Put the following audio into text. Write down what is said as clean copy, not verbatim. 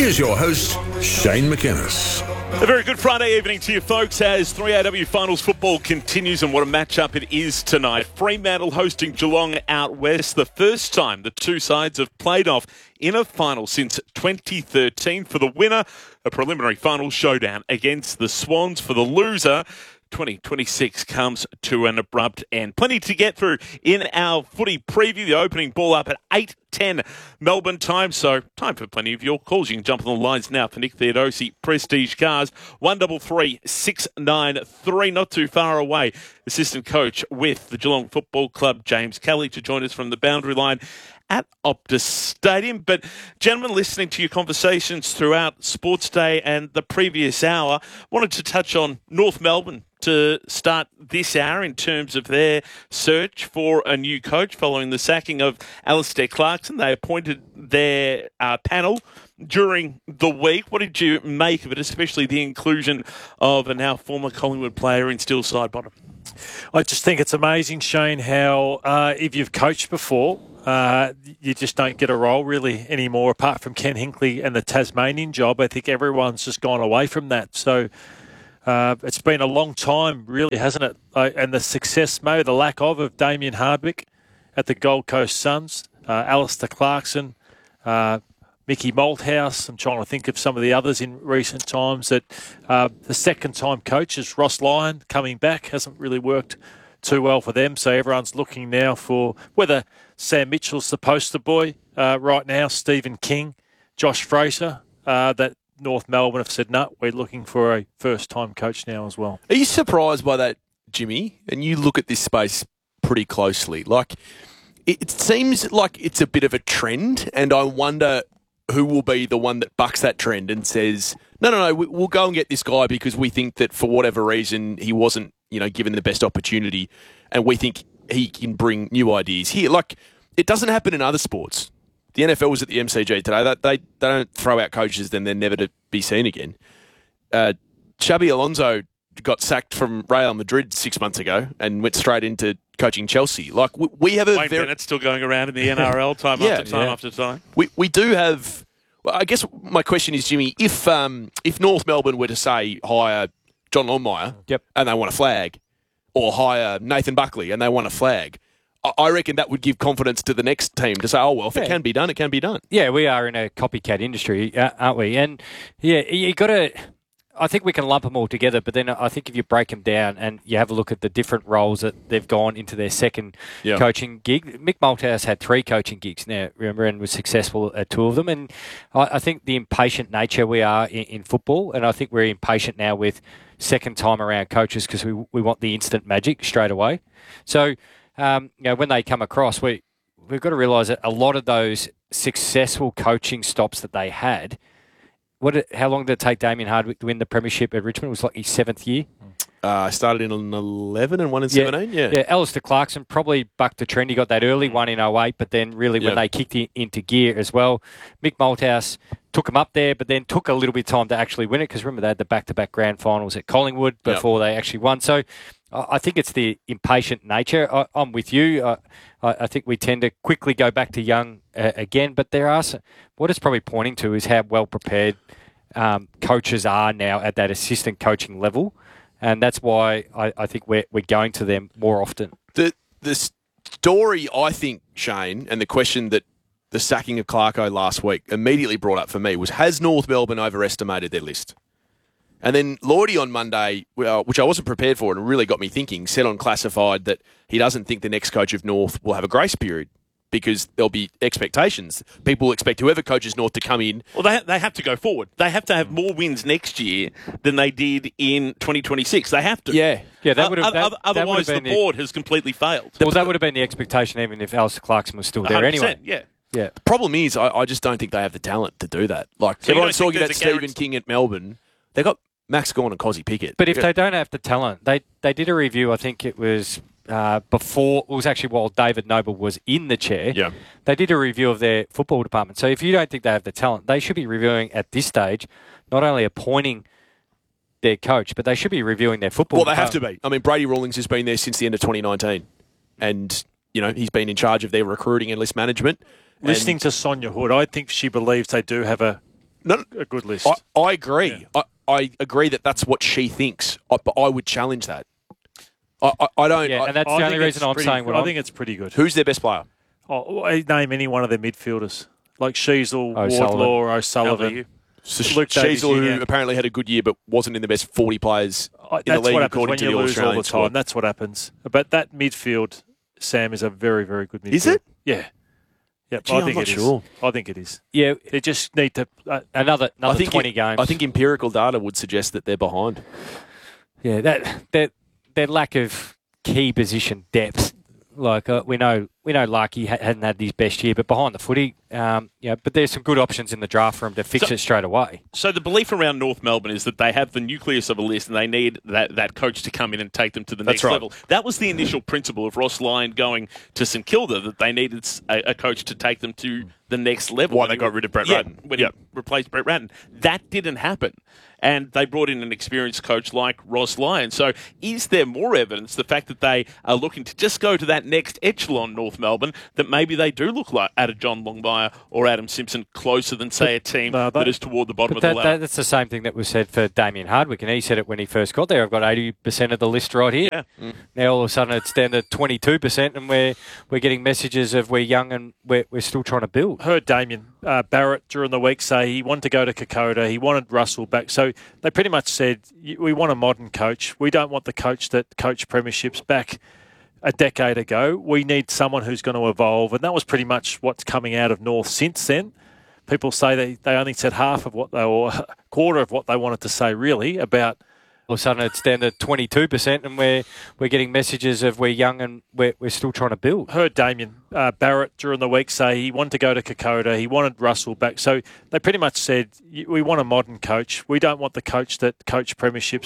Here's your host, Shane McInnes. A very good Friday evening to you folks as 3AW Finals football continues, and what a matchup it is tonight. Fremantle hosting Geelong out west. The first time the two sides have played off in a final since 2013. For the winner, a preliminary final showdown against the Swans. For the loser, 2026 comes to an abrupt end. Plenty to get through in our footy preview. The opening ball up at 8:10 Melbourne time. So time for plenty of your calls. You can jump on the lines now for Nick Theodosi, Prestige Cars, 133 693. Not too far away. Assistant coach with the Geelong Football Club, James Kelly, to join us from the boundary line at Optus Stadium. But gentlemen, listening to your conversations throughout Sports Day and the previous hour, wanted to touch on North Melbourne to start this hour in terms of their search for a new coach following the sacking of Alistair Clarkson. They appointed their panel during the week. What did you make of it, especially the inclusion of a now former Collingwood player in Steele Sidebottom? I just think it's amazing, Shane, how if you've coached before, you just don't get a role really anymore, apart from Ken Hinkley and the Tasmanian job. I think everyone's just gone away from that. So it's been a long time, really, hasn't it? And the success, maybe the lack of Damien Hardwick at the Gold Coast Suns, Alistair Clarkson, Mickey Malthouse. I'm trying to think of some of the others in recent times. That the second-time coaches, Ross Lyon, coming back, hasn't really worked too well for them. So everyone's looking now for whether Sam Mitchell's the poster boy right now, Stephen King, Josh Fraser, that North Melbourne have said, no, we're looking for a first-time coach now as well. Are you surprised by that, Jimmy? And you look at this space pretty closely. Like, it seems like it's a bit of a trend, and I wonder who will be the one that bucks that trend and says, no, we'll go and get this guy because we think that for whatever reason he wasn't, given the best opportunity, and we think he can bring new ideas here. Like, it doesn't happen in other sports. The NFL was at the MCG today. They don't throw out coaches, then they're never to be seen again. Xabi Alonso got sacked from Real Madrid 6 months ago and went straight into coaching Chelsea. Like, we have a Wayne Bennett's still going around in the NRL time after time. We do have. Well, I guess my question is, Jimmy, if North Melbourne were to say hire John Longmire, and they want a flag, or hire Nathan Buckley and they want a flag, I reckon that would give confidence to the next team to say, oh, well, if it can be done, it can be done. Yeah, we are in a copycat industry, aren't we? And, you got to... I think we can lump them all together, but then I think if you break them down and you have a look at the different roles that they've gone into their second coaching gig, Mick Malthouse had 3 coaching gigs now, remember, and was successful at 2 of them. And I think the impatient nature we are in football, and I think we're impatient now with second time around coaches because we want the instant magic straight away. So, when they come across, we've got to realise that a lot of those successful coaching stops that they had, how long did it take Damien Hardwick to win the premiership at Richmond? It was like his 7th year. I started in 11 and won in 17. Yeah, Alistair Clarkson probably bucked the trend. He got that early one in 08, but then really when they kicked into gear as well, Mick Malthouse took him up there, but then took a little bit of time to actually win it because remember they had the back-to-back grand finals at Collingwood before they actually won. So I think it's the impatient nature. I'm with you. I think we tend to quickly go back to young again, but there are what it's probably pointing to is how well prepared coaches are now at that assistant coaching level, and that's why I think we're going to them more often. The story, I think, Shane, and the question that the sacking of Clarko last week immediately brought up for me was, has North Melbourne overestimated their list? And then Lloydie on Monday, which I wasn't prepared for and really got me thinking, said on Classified that he doesn't think the next coach of North will have a grace period because there'll be expectations. People expect whoever coaches North to come in. Well, they have to go forward. They have to have more wins next year than they did in 2026. They have to. Yeah. That would have, otherwise, the board has completely failed. Well, that would have been the expectation even if Alistair Clarkson was still there anyway. Yeah. Yeah. The problem is, I just don't think they have the talent to do that. Like, so everyone's talking about Stephen King at Melbourne. They got Max Gawn and Cozzy Pickett. But if they don't have the talent, they did a review, I think it was before, it was actually while David Noble was in the chair. Yeah. They did a review of their football department. So if you don't think they have the talent, they should be reviewing at this stage, not only appointing their coach, but they should be reviewing their football department. Well, they have to be. I mean, Brady Rawlings has been there since the end of 2019. And, he's been in charge of their recruiting and list management. Listening to Sonia Hood, I think she believes they do have a a good list. I agree. Yeah. I agree that that's what she thinks, but I would challenge that. I don't. Yeah, and that's the only reason I'm saying what I think it's pretty good. Who's their best player? Name any one of their midfielders, like Sheasel, O'Sullivan. Wardlaw, O'Sullivan. So Luke Davies Sheasel, Jr. who apparently had a good year, but wasn't in the best 40 players in the That's league what happens according when to you the lose all Australian the squad. time. That's what happens. But that midfield, Sam, is a very, very good midfield. Is it? Yeah. Yep, Gee, I I'm think not it is. sure. I think it is. Yeah, They just need to. another 20 games. I think empirical data would suggest that they're behind. Yeah, that their lack of key position depth. Like we know Larky hadn't had his best year, but behind the footy, but there's some good options in the draft for him to fix it straight away. So the belief around North Melbourne is that they have the nucleus of a list and they need that coach to come in and take them to the next level. That was the initial principle of Ross Lyon going to St Kilda, that they needed a coach to take them to the next level. Why they got rid of Brett Ratton. When he replaced Brett Ratton. That didn't happen. And they brought in an experienced coach like Ross Lyon. So is there more evidence, the fact that they are looking to just go to that next echelon, North Melbourne, that maybe they do look like at a John Longmire or Adam Simpson closer than, say, a team that is toward the bottom of the ladder? That's the same thing that was said for Damien Hardwick, and he said it when he first got there. I've got 80% of the list right here. Yeah. Now all of a sudden it's down to 22%, and we're getting messages of we're young and we're still trying to build. Heard Damien Barrett during the week say he wanted to go to Kokoda. He wanted Russell back. So they pretty much said, we want a modern coach. We don't want the coach that coached premierships back a decade ago. We need someone who's going to evolve. And that was pretty much what's coming out of North since then. People say they only said half of what or a quarter of what they wanted to say, really, about. All of a sudden it's down to 22%, and we're getting messages of we're young and we're still trying to build. Heard Damien Barrett during the week say he wanted to go to Kokoda. He wanted Russell back. So they pretty much said, we want a modern coach. We don't want the coach that coached premierships